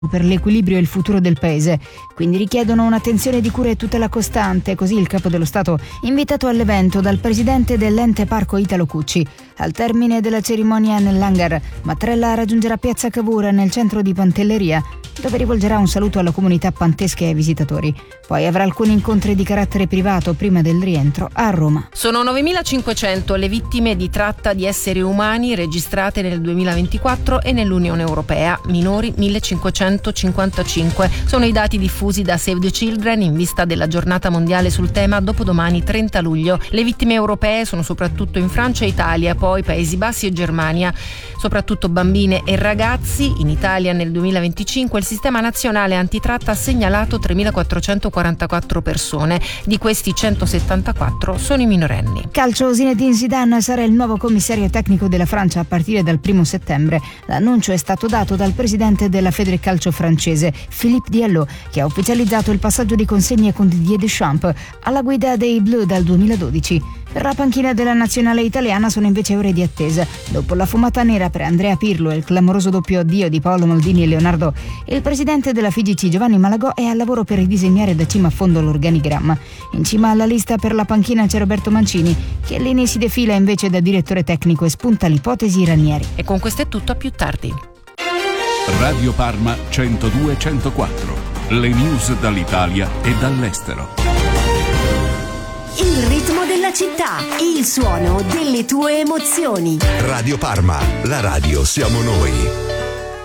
per l'equilibrio e il futuro del paese, quindi richiedono un'attenzione di cura e tutela costante, così il capo dello Stato invitato all'evento dal presidente dell'ente Parco Italo Cucci. Al termine della cerimonia nell'hangar, Mattarella raggiungerà Piazza Cavour nel centro di Pantelleria, dove rivolgerà un saluto alla comunità pantesca e ai visitatori. Poi avrà alcuni incontri di carattere privato prima del rientro a Roma. Sono 9.500 le vittime di tratta di esseri umani registrate nel 2024 e nell'Unione Europea, minori 1.555. Sono i dati diffusi da Save the Children in vista della giornata mondiale sul tema dopodomani 30 luglio. Le vittime europee sono soprattutto in Francia e Italia, poi Paesi Bassi e Germania, soprattutto bambine e ragazzi. In Italia nel 2025 il sistema nazionale antitratta ha segnalato 3.444 persone, di questi 174 sono i minorenni. Calcio, Zinedine Zidane sarà il nuovo commissario tecnico della Francia a partire dal 1 settembre. L'annuncio è stato dato dal presidente della Federcalcio francese, Philippe Diallo, che ha ufficializzato il passaggio di consegne con Didier Deschamps alla guida dei Bleu dal 2012. Per la panchina della nazionale italiana sono invece ore di attesa. Dopo la fumata nera per Andrea Pirlo e il clamoroso doppio addio di Paolo Maldini e Leonardo, il presidente della FIGC Giovanni Malagò è al lavoro per ridisegnare da cima a fondo l'organigramma. In cima alla lista per la panchina c'è Roberto Mancini, che lì si defila invece da direttore tecnico e spunta l'ipotesi Ranieri. E con questo è tutto, a più tardi. Radio Parma 102-104, le news dall'Italia e dall'estero. Il ritmo della città, il suono delle tue emozioni. Radio Parma, la radio siamo noi.